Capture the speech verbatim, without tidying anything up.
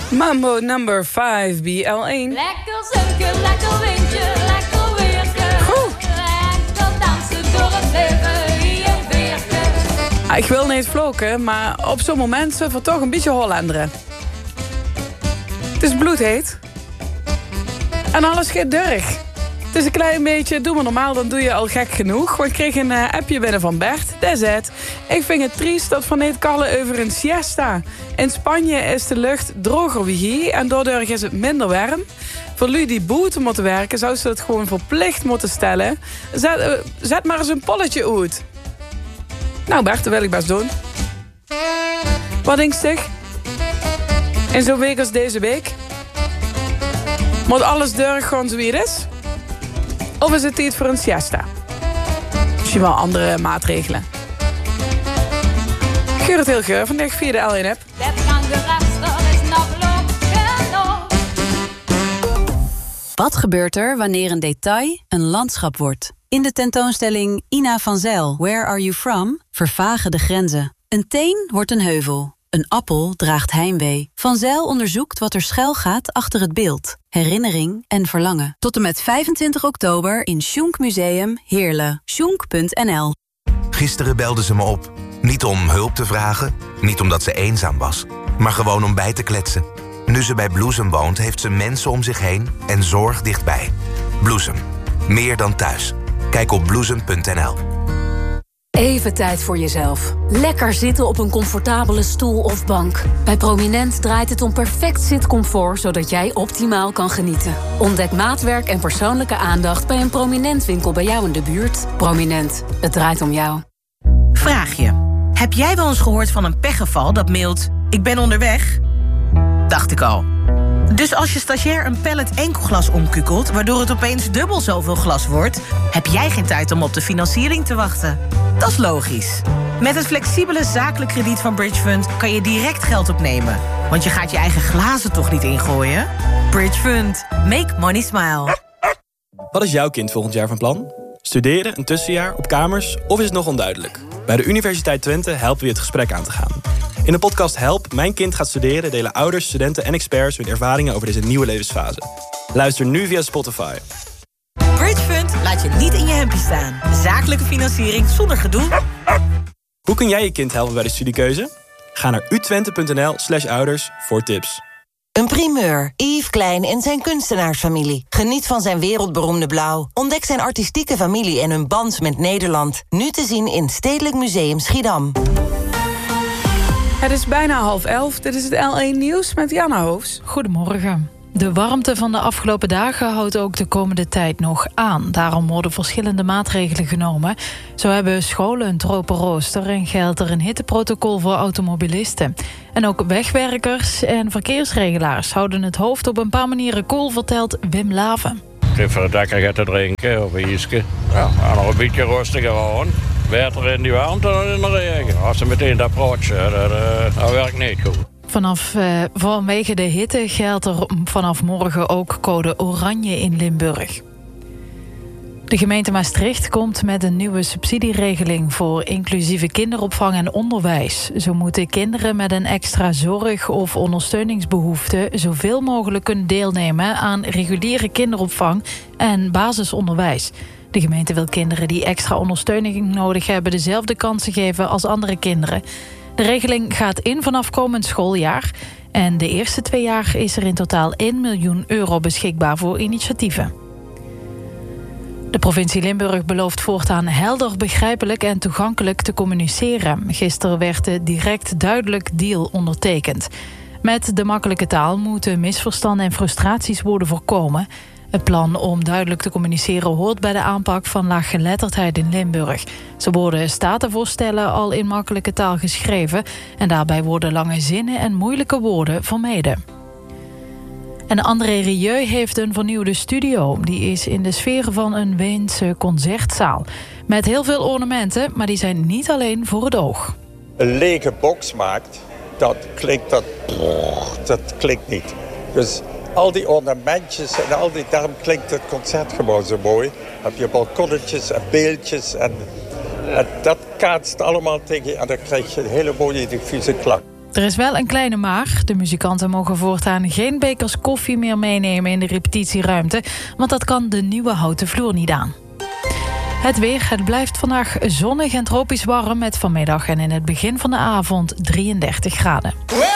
Mambo number vijf, B L één. Lekker zunken, lekker windje, lekker weertje. Oeh. Lekker dansen door het leven, hier weertje. Ah, ik wil niet vloeken, maar op zo'n moment zijn we toch een beetje Hollanderen. Het is bloedheet. En alles gaat durg. Het is een klein beetje, doe maar normaal, dan doe je al gek genoeg. Want ik kreeg een uh, appje binnen van Bert. Dat is het. Ik vind het triest dat van niet kallen over een siesta. In Spanje is de lucht droger wie hier en daardoor is het minder warm. Voor jullie die buiten moeten werken, zou ze het gewoon verplicht moeten stellen. Zet, uh, zet maar eens een polletje uit. Nou Bert, dat wil ik best doen. Wat denk je? In zo'n week als deze week? Moet alles durg gewoon zo wie het is? Of is het tijd voor een siesta? Misschien wel andere maatregelen. Geurt heel geur vandaag via de L één app. Wat gebeurt er wanneer een detail een landschap wordt? In de tentoonstelling Ina van Zijl, Where Are You From? Vervagen de grenzen. Een teen wordt een heuvel. Een appel draagt heimwee. Van Zijl onderzoekt wat er schuil gaat achter het beeld. Herinnering en verlangen. Tot en met vijfentwintig oktober in Schunk Museum Heerlen. schunk punt n l. Gisteren belde ze me op. Niet om hulp te vragen, niet omdat ze eenzaam was, maar gewoon om bij te kletsen. Nu ze bij Bloesem woont, heeft ze mensen om zich heen en zorg dichtbij. Bloesem. Meer dan thuis. Kijk op bloesem punt n l. Even tijd voor jezelf. Lekker zitten op een comfortabele stoel of bank. Bij Prominent draait het om perfect zitcomfort, zodat jij optimaal kan genieten. Ontdek maatwerk en persoonlijke aandacht bij een Prominent winkel bij jou in de buurt. Prominent, het draait om jou. Vraag je. Heb jij wel eens gehoord van een pechgeval dat mailt: ik ben onderweg? Dacht ik al. Dus als je stagiair een pallet enkelglas omkukelt, waardoor het opeens dubbel zoveel glas wordt, heb jij geen tijd om op de financiering te wachten. Dat is logisch. Met het flexibele zakelijk krediet van Bridgefund kan je direct geld opnemen. Want je gaat je eigen glazen toch niet ingooien? Bridgefund. Make money smile. Wat is jouw kind volgend jaar van plan? Studeren, een tussenjaar, op kamers of is het nog onduidelijk? Bij de Universiteit Twente helpen we je het gesprek aan te gaan. In de podcast Help, Mijn Kind gaat studeren delen ouders, studenten en experts hun ervaringen over deze nieuwe levensfase. Luister nu via Spotify. Bridgefund laat je niet in je hempje staan. Zakelijke financiering zonder gedoe. Hoe kun jij je kind helpen bij de studiekeuze? Ga naar utwente punt n l slash ouders voor tips. Een primeur. Yves Klein en zijn kunstenaarsfamilie. Geniet van zijn wereldberoemde blauw. Ontdek zijn artistieke familie en hun band met Nederland. Nu te zien in Stedelijk Museum Schiedam. Het is bijna half elf. Dit is het L één Nieuws met Janna Hoofs. Goedemorgen. De warmte van de afgelopen dagen houdt ook de komende tijd nog aan. Daarom worden verschillende maatregelen genomen. Zo hebben scholen een tropenrooster en geldt er een hitteprotocol voor automobilisten. En ook wegwerkers en verkeersregelaars houden het hoofd op een paar manieren koel, vertelt Wim Laven. Even lekker te drinken of een ijsje. Ja, nog een beetje rustiger aan. Beter in die warmte dan in de regen. Als ze meteen dat praatje, dat, uh, dat werkt niet goed. Vanaf, uh, vanwege de hitte geldt er vanaf morgen ook code oranje in Limburg. De gemeente Maastricht komt met een nieuwe subsidieregeling voor inclusieve kinderopvang en onderwijs. Zo moeten kinderen met een extra zorg- of ondersteuningsbehoefte zoveel mogelijk kunnen deelnemen aan reguliere kinderopvang en basisonderwijs. De gemeente wil kinderen die extra ondersteuning nodig hebben dezelfde kansen geven als andere kinderen. De regeling gaat in vanaf komend schooljaar. En de eerste twee jaar is er in totaal één miljoen euro beschikbaar voor initiatieven. De provincie Limburg belooft voortaan helder, begrijpelijk en toegankelijk te communiceren. Gisteren werd de direct duidelijk deal ondertekend. Met de makkelijke taal moeten misverstanden en frustraties worden voorkomen. Het plan om duidelijk te communiceren hoort bij de aanpak van laaggeletterdheid in Limburg. Zo worden statenvoorstellen al in makkelijke taal geschreven en daarbij worden lange zinnen en moeilijke woorden vermeden. En André Rieu heeft een vernieuwde studio. Die is in de sfeer van een Weense concertzaal. Met heel veel ornamenten, maar die zijn niet alleen voor het oog. Een lege box maakt, dat klinkt, dat, dat klinkt niet. Dus al die ornamentjes en al die, daarom klinkt het concert gewoon zo mooi. Dan heb je balkonnetjes en beeldjes en, en dat kaatst allemaal tegen je en dan krijg je een hele mooie diffuse klank. Er is wel een kleine maar. De muzikanten mogen voortaan geen bekers koffie meer meenemen in de repetitieruimte, want dat kan de nieuwe houten vloer niet aan. Het weer, het blijft vandaag zonnig en tropisch warm met vanmiddag en in het begin van de avond drieëndertig graden.